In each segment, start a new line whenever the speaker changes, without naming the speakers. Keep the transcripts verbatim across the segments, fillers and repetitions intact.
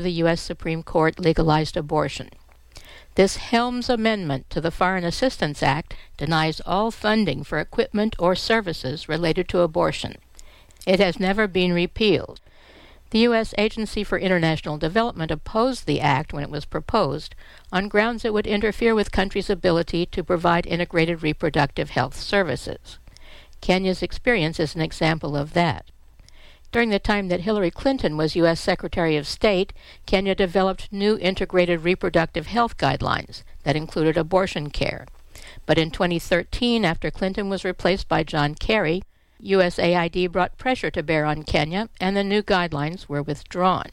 the U S Supreme Court legalized abortion. This Helms Amendment to the Foreign Assistance Act denies all funding for equipment or services related to abortion. It has never been repealed. The U S Agency for International Development opposed the act when it was proposed on grounds it would interfere with countries' ability to provide integrated reproductive health services. Kenya's experience is an example of that. During the time that Hillary Clinton was U S Secretary of State, Kenya developed new integrated reproductive health guidelines that included abortion care. But in twenty thirteen, after Clinton was replaced by John Kerry, U S A I D brought pressure to bear on Kenya, and the new guidelines were withdrawn.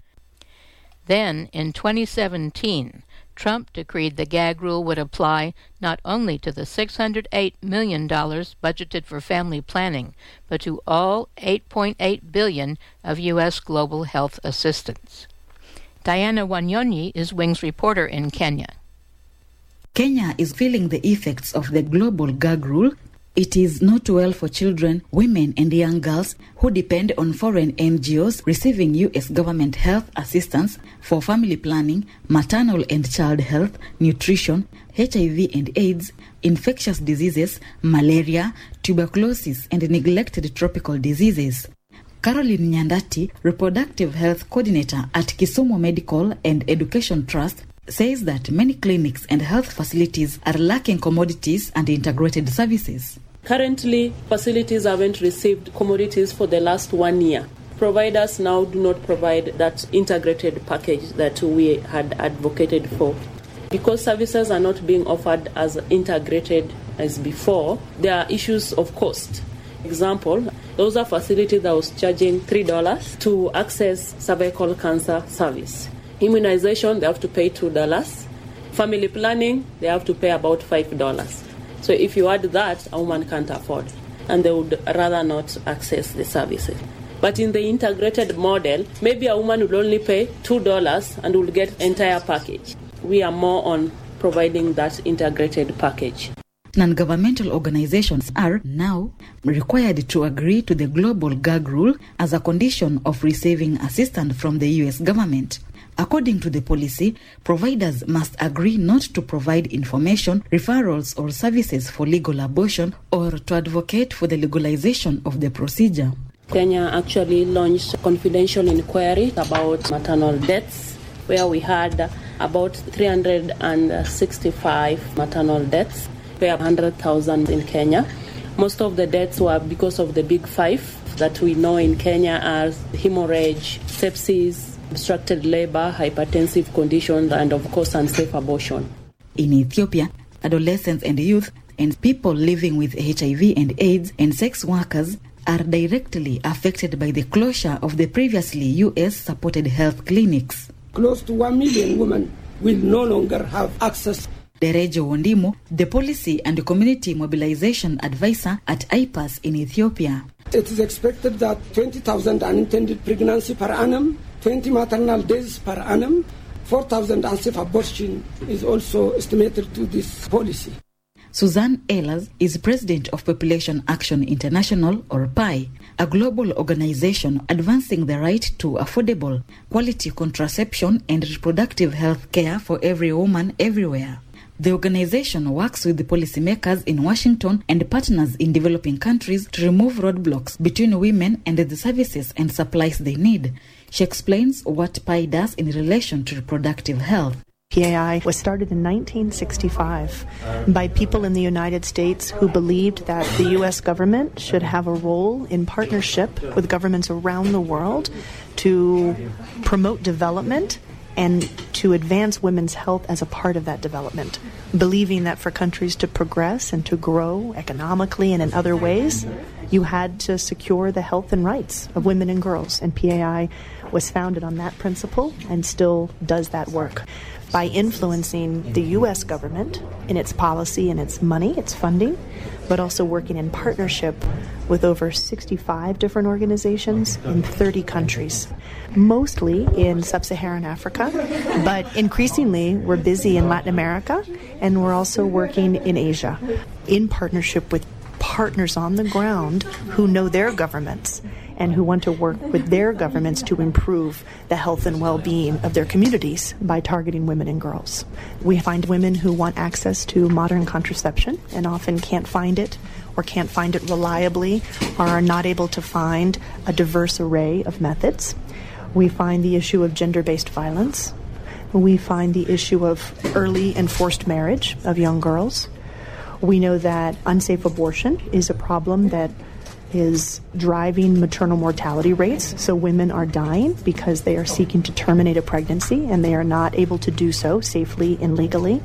Then, in twenty seventeen, Trump decreed the gag rule would apply not only to the six hundred eight million dollars budgeted for family planning, but to all eight point eight billion dollars of U S global health assistance. Diana Wanyonyi is Wing's reporter in Kenya.
Kenya is feeling the effects of the global gag rule. It is not well for children, women, and young girls who depend on foreign N G Os receiving U S government health assistance for family planning, maternal and child health, nutrition, H I V and AIDS, infectious diseases, malaria, tuberculosis, and neglected tropical diseases. Caroline Nyandati, reproductive health coordinator at Kisumu Medical and Education Trust, says that many clinics and health facilities are lacking commodities and integrated services.
Currently, facilities haven't received commodities for the last one year. Providers now do not provide that integrated package that we had advocated for. Because services are not being offered as integrated as before, there are issues of cost. Example, those are facilities that was charging three dollars to access cervical cancer service. Immunization, they have to pay two dollars. Family planning, they have to pay about five dollars. So if you add that, a woman can't afford, and they would rather not access the services. But in the integrated model, maybe a woman would only pay two dollars and will get entire package. We are more on providing that integrated package.
Non-governmental organizations are now required to agree to the global gag rule as a condition of receiving assistance from the U S government. According to the policy, providers must agree not to provide information, referrals, or services for legal abortion or to advocate for the legalization of the procedure.
Kenya actually launched a confidential inquiry about maternal deaths, where we had about three hundred sixty-five maternal deaths, per one hundred thousand in Kenya. Most of the deaths were because of the big five that we know in Kenya as hemorrhage, sepsis, obstructed labor, hypertensive conditions, and of course unsafe abortion.
In Ethiopia, adolescents and youth and people living with H I V and AIDS and sex workers are directly affected by the closure of the previously U S-supported health clinics.
Close to one million women will no longer have access.
Derejo Wondimu, the Policy and Community Mobilization Advisor at I P A S in Ethiopia.
It is expected that twenty thousand unintended pregnancy per annum, twenty maternal deaths per annum, four thousand unsafe abortion is also estimated to this policy.
Suzanne Ehlers is president of Population Action International, or P I, a global organization advancing the right to affordable, quality contraception and reproductive health care for every woman everywhere. The organization works with the policymakers in Washington and partners in developing countries to remove roadblocks between women and the services and supplies they need. She explains what P I does in relation to reproductive health.
P A I was started in nineteen sixty-five by people in the United States who believed that the U S government should have a role in partnership with governments around the world to promote development and to advance women's health as a part of that development, believing that for countries to progress and to grow economically and in other ways, you had to secure the health and rights of women and girls. And P A I was founded on that principle and still does that work by influencing the U S government in its policy and its money, its funding, but also working in partnership with over sixty-five different organizations in thirty countries, mostly in sub-Saharan Africa, but increasingly we're busy in Latin America, and we're also working in Asia in partnership with partners on the ground who know their governments and who want to work with their governments to improve the health and well-being of their communities by targeting women and girls. We find women who want access to modern contraception and often can't find it or can't find it reliably or are not able to find a diverse array of methods. We find the issue of gender-based violence. We find the issue of early and forced marriage of young girls. We know that unsafe abortion is a problem that is driving maternal mortality rates. So women are dying because they are seeking to terminate a pregnancy and they are not able to do so safely and legally.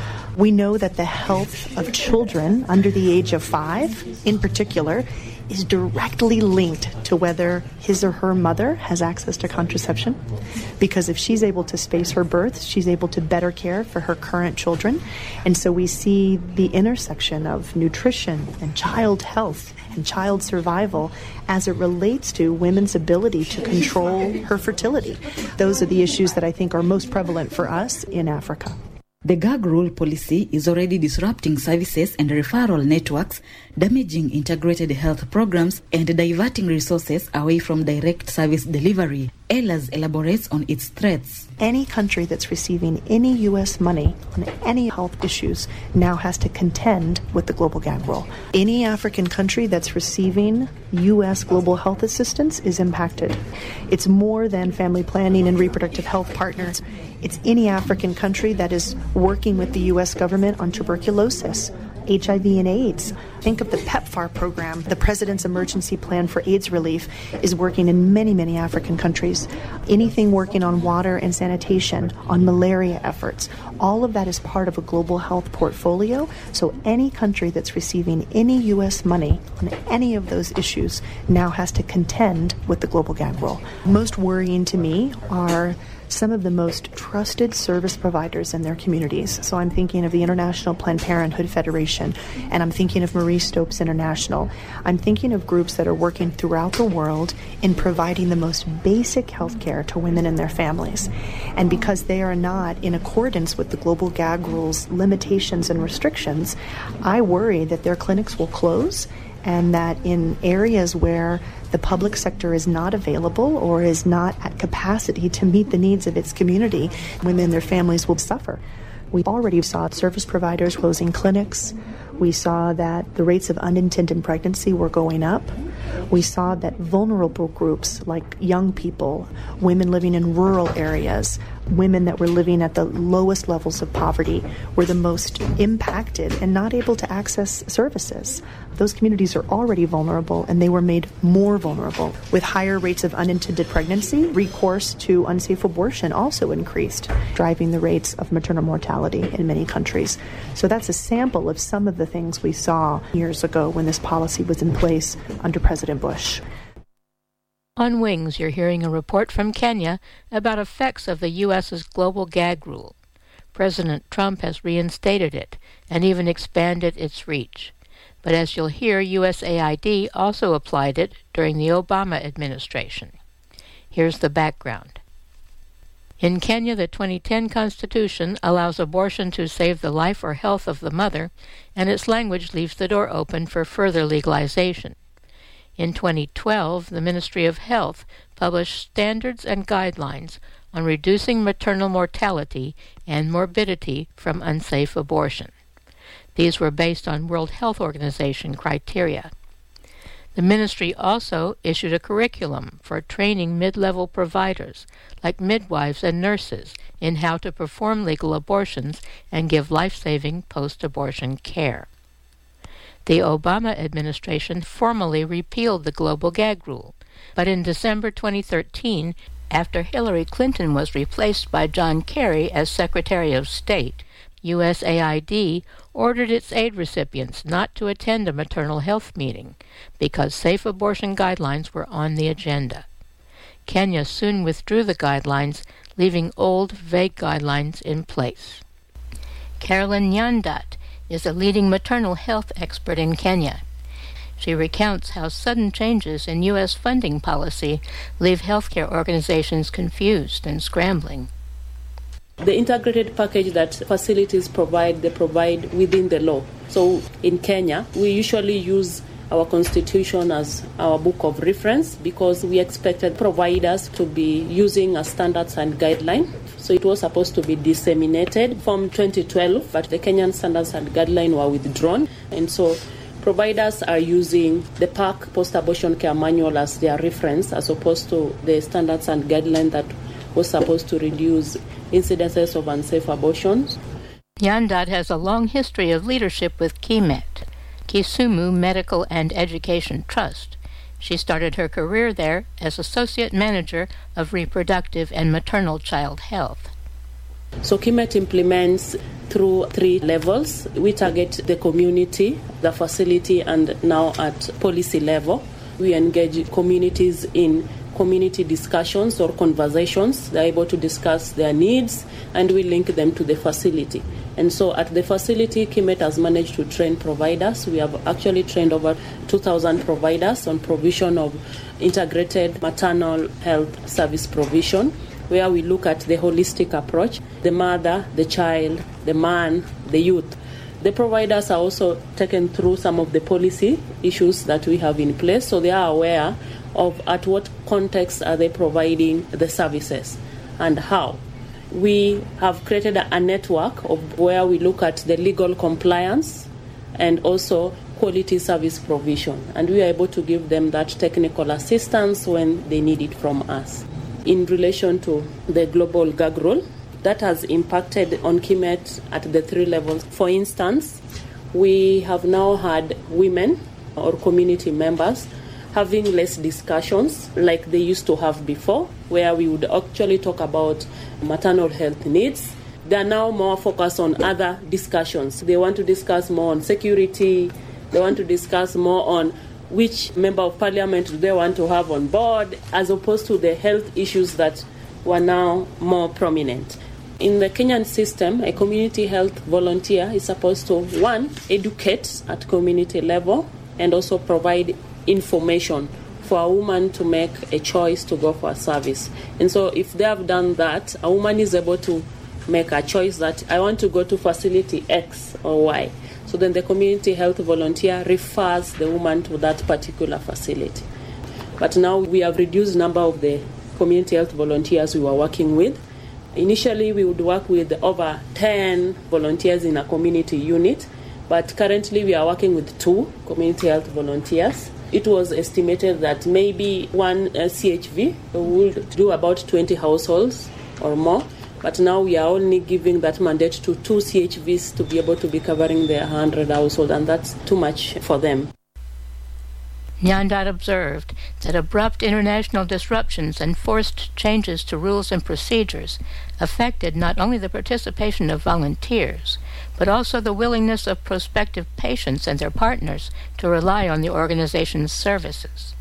We know that the health of children under the age of five, in particular, is directly linked to whether his or her mother has access to contraception. Because if she's able to space her births, she's able to better care for her current children. And so we see the intersection of nutrition and child health and child survival as it relates to women's ability to control her fertility. Those are the issues that I think are most prevalent for us in Africa.
The gag rule policy is already disrupting services and referral networks, damaging integrated health programs, and diverting resources away from direct service delivery. Ehlers elaborates on its threats.
Any country that's receiving any U S money on any health issues now has to contend with the global gag rule. Any African country that's receiving U S global health assistance is impacted. It's more than family planning and reproductive health partners. It's any African country that is working with the U S government on tuberculosis, H I V and AIDS. Think of the PEPFAR program. The President's Emergency Plan for AIDS Relief is working in many, many African countries. Anything working on water and sanitation, on malaria efforts, all of that is part of a global health portfolio. So any country that's receiving any U S money on any of those issues now has to contend with the global gag rule. Most worrying to me are some of the most trusted service providers in their communities. So I'm thinking of the International Planned Parenthood Federation, and I'm thinking of Marie Stopes International. I'm thinking of groups that are working throughout the world in providing the most basic health care to women and their families. And because they are not in accordance with the global gag rules, limitations and restrictions, I worry that their clinics will close, and that in areas where the public sector is not available or is not at capacity to meet the needs of its community, women and their families will suffer. We already saw service providers closing clinics. We saw that the rates of unintended pregnancy were going up. We saw that vulnerable groups like young people, women living in rural areas, women that were living at the lowest levels of poverty were the most impacted and not able to access services. Those communities are already vulnerable, and they were made more vulnerable. With higher rates of unintended pregnancy, recourse to unsafe abortion also increased, driving the rates of maternal mortality in many countries. So that's a sample of some of the things we saw years ago when this policy was in place under President Bush.
On Wings, you're hearing a report from Kenya about effects of the U S's global gag rule. President Trump has reinstated it and even expanded its reach. But as you'll hear, U S A I D also applied it during the Obama administration. Here's the background. In Kenya, the twenty ten Constitution allows abortion to save the life or health of the mother, and its language leaves the door open for further legalization. In twenty twelve, the Ministry of Health published standards and guidelines on reducing maternal mortality and morbidity from unsafe abortion. These were based on World Health Organization criteria. The ministry also issued a curriculum for training mid-level providers, like midwives and nurses, in how to perform legal abortions and give life-saving post-abortion care. The Obama administration formally repealed the global gag rule, but in December twenty thirteen, after Hillary Clinton was replaced by John Kerry as Secretary of State, U S A I D ordered its aid recipients not to attend a maternal health meeting because safe abortion guidelines were on the agenda. Kenya soon withdrew the guidelines, leaving old, vague guidelines in place. Carolyn Nyandat is a leading maternal health expert in Kenya. She recounts how sudden changes in U S funding policy leave healthcare organizations confused and scrambling.
The integrated package that facilities provide, they provide within the law. So in Kenya, we usually use our constitution as our book of reference because we expected providers to be using a standards and guideline. So it was supposed to be disseminated from twenty twelve, but the Kenyan standards and guideline were withdrawn. And so providers are using the P A C post-abortion care manual as their reference as opposed to the standards and guideline that was supposed to reduce incidences of unsafe abortions.
Nyandat has a long history of leadership with KeyMed, Kisumu Medical and Education Trust. She started her career there as Associate Manager of Reproductive and Maternal Child Health.
So KeyMed implements through three levels. We target the community, the facility, and now at policy level. We engage communities in community discussions or conversations. They're able to discuss their needs, and we link them to the facility. And so at the facility, KeyMed has managed to train providers. We have actually trained over two thousand providers on provision of integrated maternal health service provision, where we look at the holistic approach, the mother, the child, the man, the youth. The providers are also taken through some of the policy issues that we have in place, so they are aware of at what context are they providing the services and how. We have created a network of where we look at the legal compliance and also quality service provision, and we are able to give them that technical assistance when they need it from us. In relation to the global gag rule, that has impacted on KeyMed at the three levels. For instance, we have now had women or community members having less discussions like they used to have before, where we would actually talk about maternal health needs. They are now more focused on other discussions. They want to discuss more on security. They want to discuss more on which member of parliament do they want to have on board, as opposed to the health issues that were now more prominent. In the Kenyan system, a community health volunteer is supposed to, one, educate at community level and also provide information for a woman to make a choice to go for a service. And so if they have done that, a woman is able to make a choice that I want to go to facility X or Y. So then the community health volunteer refers the woman to that particular facility. But now we have reduced the number of the community health volunteers we were working with. Initially, we would work with over ten volunteers in a community unit, but currently we are working with two community health volunteers. It was estimated that maybe one uh, C H V would do about twenty households or more, but now we are only giving that mandate to two C H Vs to be able to be covering their one hundred households, and that's too much for them.
Nyandat observed that abrupt international disruptions and forced changes to rules and procedures affected not only the participation of volunteers, but also the willingness of prospective patients and their partners to rely on the organization's services.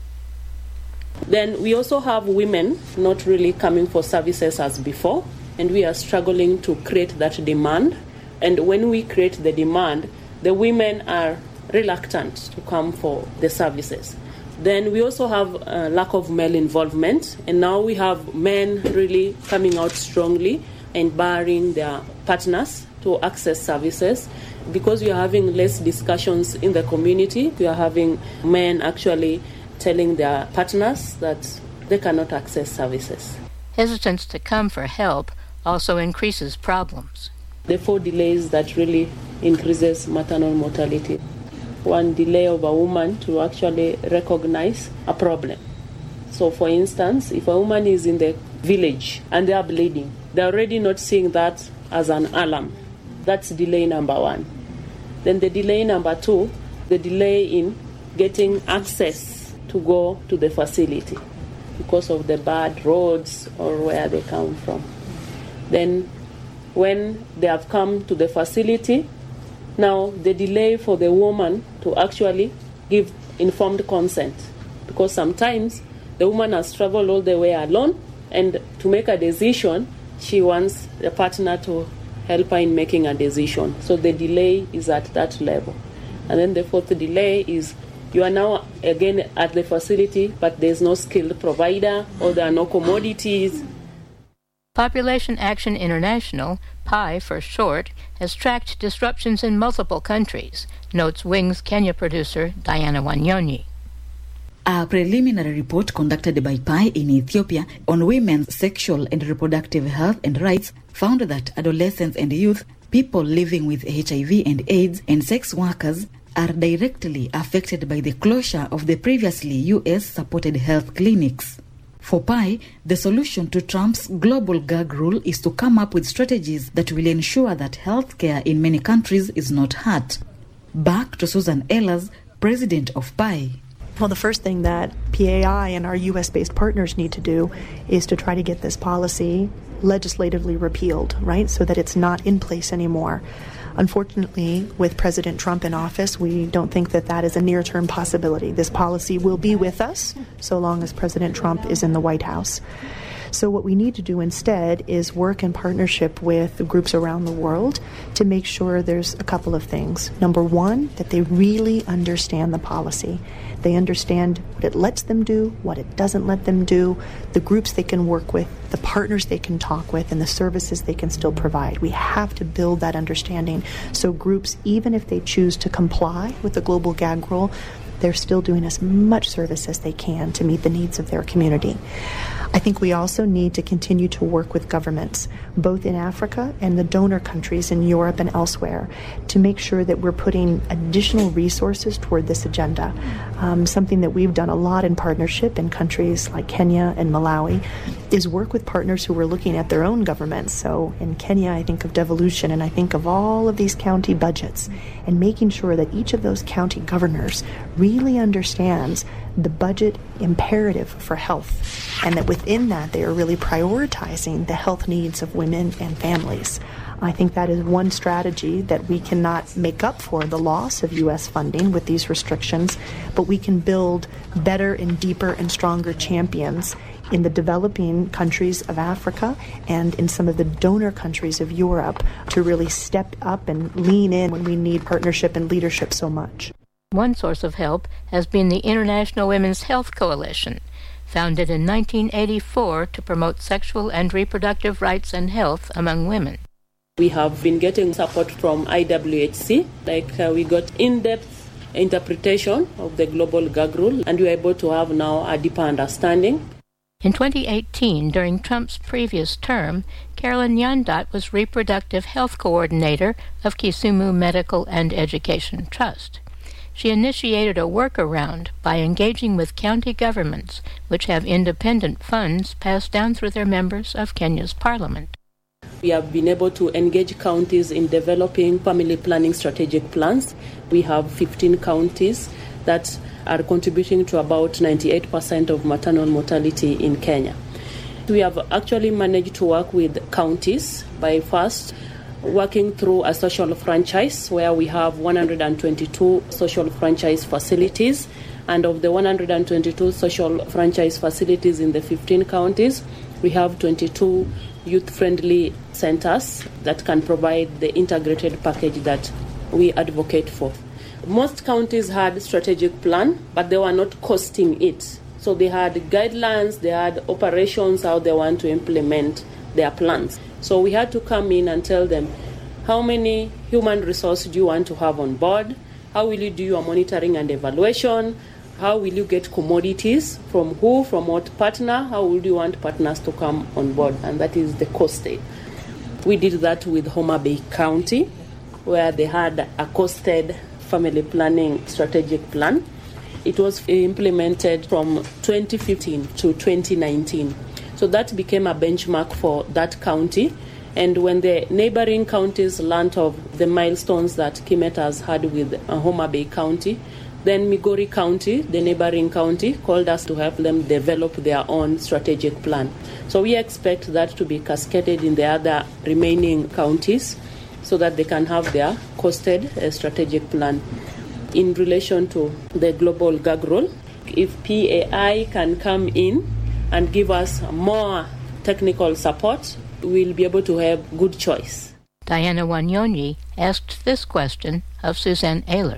Then we also have women not really coming for services as before, and we are struggling to create that demand. And when we create the demand, the women are reluctant to come for the services. Then we also have a lack of male involvement, and now we have men really coming out strongly and barring their partners to access services. Because we are having less discussions in the community, we are having men actually telling their partners that they cannot access services.
Hesitance to come for help also increases problems.
The four delays that really increases maternal mortality. One, delay of a woman to actually recognize a problem. So for instance, if a woman is in the village and they are bleeding, they're already not seeing that as an alarm. That's delay number one. Then the delay number two, the delay in getting access to go to the facility because of the bad roads or where they come from. Then when they have come to the facility, now the delay for the woman to actually give informed consent, because sometimes the woman has traveled all the way alone, and to make a decision, she wants the partner to help her in making a decision. So the delay is at that level. And then the fourth delay is you are now again at the facility, but there's no skilled provider or there are no commodities.
Population Action International, P A I for short, has tracked disruptions in multiple countries, notes Wings Kenya producer Diana Wanyonyi.
A preliminary report conducted by P A I in Ethiopia on women's sexual and reproductive health and rights found that adolescents and youth, people living with H I V and AIDS, and sex workers are directly affected by the closure of the previously U S-supported health clinics. For P A I, the solution to Trump's global gag rule is to come up with strategies that will ensure that healthcare in many countries is not hurt. Back to Susan Ehlers, president of P A I.
Well, the first thing that P A I and our U S-based partners need to do is to try to get this policy legislatively repealed, right, so that it's not in place anymore. Unfortunately, with President Trump in office, we don't think that that is a near-term possibility. This policy will be with us so long as President Trump is in the White House. So what we need to do instead is work in partnership with groups around the world to make sure there's a couple of things. Number one, that they really understand the policy. They understand what it lets them do, what it doesn't let them do, the groups they can work with, the partners they can talk with, and the services they can still provide. We have to build that understanding so groups, even if they choose to comply with the global gag rule, they're still doing as much service as they can to meet the needs of their community. I think we also need to continue to work with governments, both in Africa and the donor countries in Europe and elsewhere, to make sure that we're putting additional resources toward this agenda. Um, something that we've done a lot in partnership in countries like Kenya and Malawi is work with partners who are looking at their own governments. So in Kenya, I think of devolution, and I think of all of these county budgets, and making sure that each of those county governors really understands the budget imperative for health, and that within that they are really prioritizing the health needs of women and families. I think that is one strategy that we cannot make up for the loss of U S funding with these restrictions, but we can build better and deeper and stronger champions in the developing countries of Africa and in some of the donor countries of Europe to really step up and lean in when we need partnership and leadership so much.
One source of help has been the International Women's Health Coalition, founded in nineteen eighty-four to promote sexual and reproductive rights and health among women.
We have been getting support from I W H C, like uh, we got in-depth interpretation of the global gag rule, and we are able to have now a deeper understanding.
In twenty eighteen, during Trump's previous term, Carolyn Nyandat was Reproductive Health Coordinator of Kisumu Medical and Education Trust. She initiated a workaround by engaging with county governments, which have independent funds passed down through their members of Kenya's parliament.
We have been able to engage counties in developing family planning strategic plans. We have fifteen counties that are contributing to about ninety-eight percent of maternal mortality in Kenya. We have actually managed to work with counties by first working through a social franchise where we have one hundred twenty-two social franchise facilities, and of the one hundred twenty-two social franchise facilities in the fifteen counties, we have twenty-two youth-friendly centers that can provide the integrated package that we advocate for. Most counties had strategic plan, but they were not costing it. So they had guidelines, they had operations, how they want to implement their plans. So we had to come in and tell them, how many human resources do you want to have on board? How will you do your monitoring and evaluation? How will you get commodities? From who? From what partner? How would you want partners to come on board? And that is the costed. We did that with Homa Bay County, where they had a costed family planning strategic plan. It was implemented from twenty fifteen to twenty nineteen. So that became a benchmark for that county. And when the neighboring counties learned of the milestones that Kimet has had with Homa Bay County, then Migori County, the neighboring county, called us to help them develop their own strategic plan. So we expect that to be cascaded in the other remaining counties so that they can have their costed uh, strategic plan. In relation to the global gag rule, if P A I can come in and give us more technical support, we'll be able to have good choice.
Diana Wanyonyi asked this question of Suzanne Ehlers.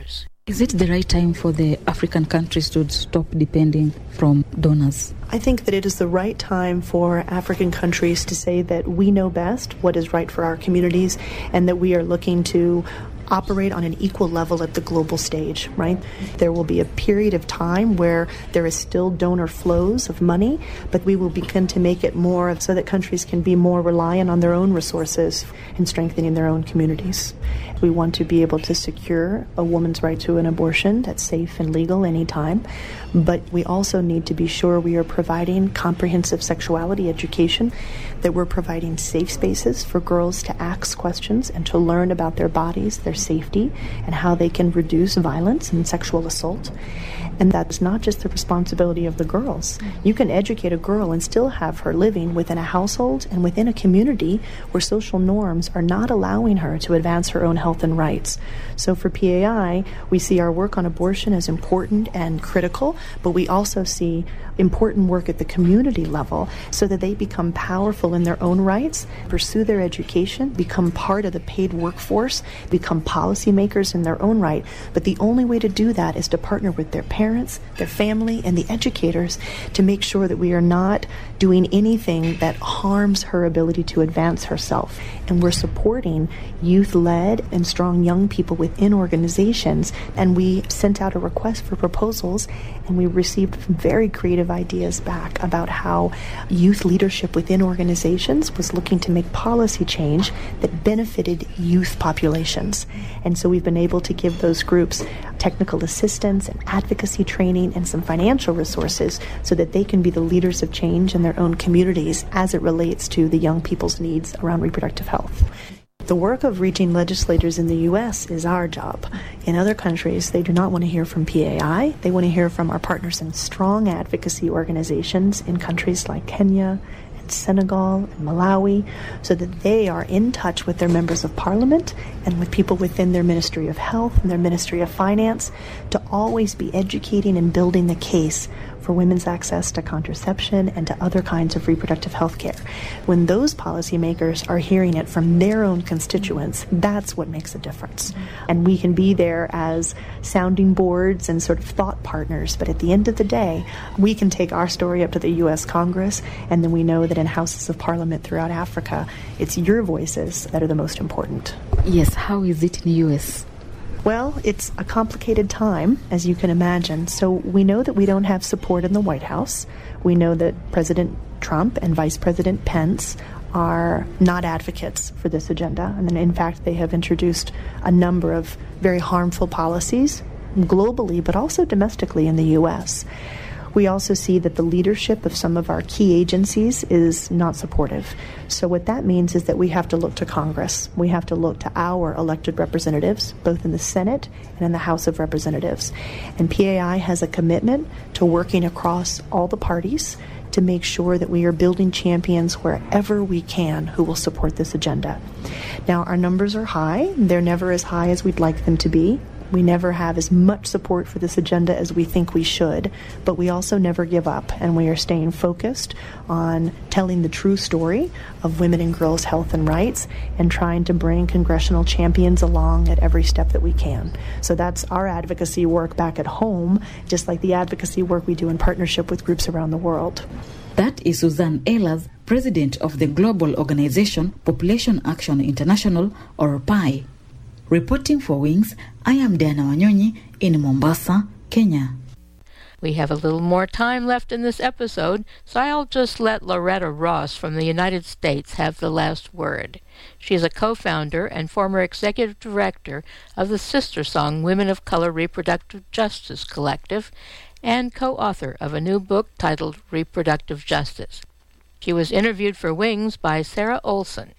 Is it the right time for the African countries to stop depending from donors?
I think that it is the right time for African countries to say that we know best what is right for our communities and that we are looking to operate on an equal level at the global stage, right? There will be a period of time where there is still donor flows of money, but we will begin to make it more so that countries can be more reliant on their own resources in strengthening their own communities. We want to be able to secure a woman's right to an abortion that's safe and legal anytime, but we also need to be sure we are providing comprehensive sexuality education, that we're providing safe spaces for girls to ask questions and to learn about their bodies, their safety, and how they can reduce violence and sexual assault. And that's not just the responsibility of the girls. You can educate a girl and still have her living within a household and within a community where social norms are not allowing her to advance her own health and rights. So for P A I, we see our work on abortion as important and critical, but we also see important work at the community level so that they become powerful in their own rights, pursue their education, become part of the paid workforce, become policymakers in their own right. But the only way to do that is to partner with their parents, their family, and the educators to make sure that we are not doing anything that harms her ability to advance herself. And we're supporting youth-led and strong young people within organizations. And we sent out a request for proposals, and we received very creative ideas back about how youth leadership within organizations was looking to make policy change that benefited youth populations. And so we've been able to give those groups technical assistance and advocacy training and some financial resources so that they can be the leaders of change in their own communities as it relates to the young people's needs around reproductive health. The work of reaching legislators in the U S is our job. In other countries, they do not want to hear from P A I. They want to hear from our partners in strong advocacy organizations in countries like Kenya, Senegal, and Malawi, so that they are in touch with their members of parliament and with people within their Ministry of Health and their Ministry of Finance to always be educating and building the case for women's access to contraception and to other kinds of reproductive health care. When those policymakers are hearing it from their own constituents, that's what makes a difference. And we can be there as sounding boards and sort of thought partners, but at the end of the day, we can take our story up to the U S Congress, and then we know that in houses of parliament throughout Africa, it's your voices that are the most important.
Yes, how is it in the U S?
Well, it's a complicated time, as you can imagine. So we know that we don't have support in the White House. We know that President Trump and Vice President Pence are not advocates for this agenda. And in fact, they have introduced a number of very harmful policies globally, but also domestically in the U S. We also see that the leadership of some of our key agencies is not supportive. So what that means is that we have to look to Congress. We have to look to our elected representatives, both in the Senate and in the House of Representatives. And P A I has a commitment to working across all the parties to make sure that we are building champions wherever we can who will support this agenda. Now, our numbers are high. They're never as high as we'd like them to be. We never have as much support for this agenda as we think we should, but we also never give up, and we are staying focused on telling the true story of women and girls' health and rights and trying to bring congressional champions along at every step that we can. So that's our advocacy work back at home, just like the advocacy work we do in partnership with groups around the world.
That is Suzanne Ehlers, president of the global organization Population Action International, or P A I. Reporting for Wings, I am Diana Wanyonyi in Mombasa, Kenya.
We have a little more time left in this episode, so I'll just let Loretta Ross from the United States have the last word. She is a co-founder and former executive director of the sister song Women of Color Reproductive Justice Collective and co-author of a new book titled Reproductive Justice. She was interviewed for Wings by Sarah Olson.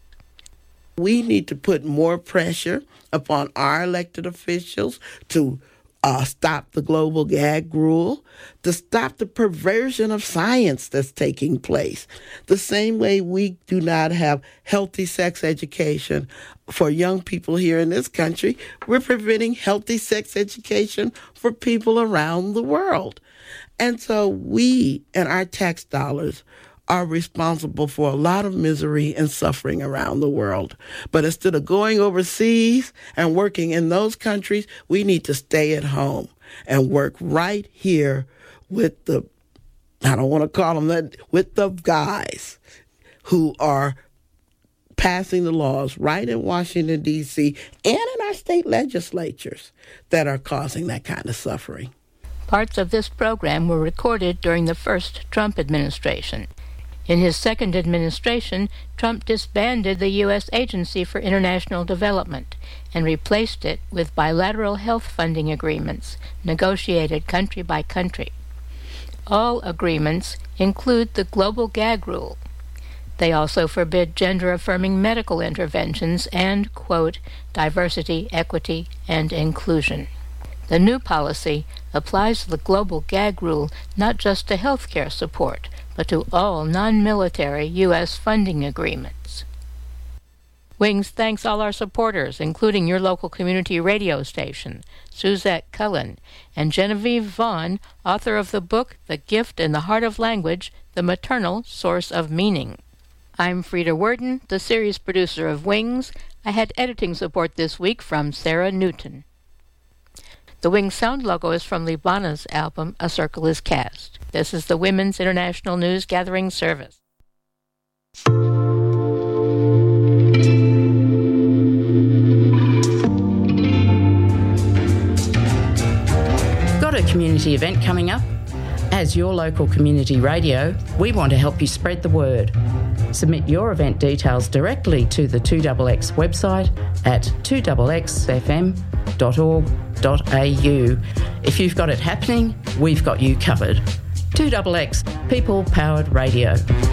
We need to put more pressure upon our elected officials to uh, stop the global gag rule, to stop the perversion of science that's taking place. The same way we do not have healthy sex education for young people here in this country, we're preventing healthy sex education for people around the world. And so we and our tax dollars are responsible for a lot of misery and suffering around the world. But instead of going overseas and working in those countries, we need to stay at home and work right here with the, I don't want to call them that, with the guys who are passing the laws right in Washington, D C, and in our state legislatures that are causing that kind of suffering.
Parts of this program were recorded during the first Trump administration. In his second administration, Trump disbanded the U S Agency for International Development and replaced it with bilateral health funding agreements, negotiated country by country. All agreements include the global gag rule. They also forbid gender-affirming medical interventions and, quote, diversity, equity, and inclusion. The new policy applies the global gag rule not just to healthcare support, but to all non-military U S funding agreements. Wings thanks all our supporters, including your local community radio station, Suzette Cullen, and Genevieve Vaughn, author of the book The Gift in the Heart of Language, The Maternal Source of Meaning. I'm Frida Worden, the series producer of Wings. I had editing support this week from Sarah Newton. The Wings sound logo is from Libana's album A Circle is Cast. This is the Women's International News Gathering Service.
Got a community event coming up? As your local community radio, we want to help you spread the word. Submit your event details directly to the two X X website at two x x f m dot org dot a u. If you've got it happening, we've got you covered. two X X, People Powered Radio.